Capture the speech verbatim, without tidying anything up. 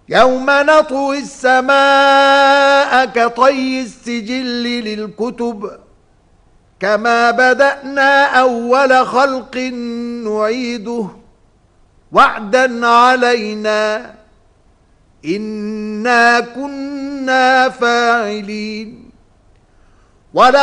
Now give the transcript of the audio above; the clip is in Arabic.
يوم نطوي السماء كطي السجل للكتب كما بدأنا أول خلق نعيده وعدا علينا إنا كنا فاعلين.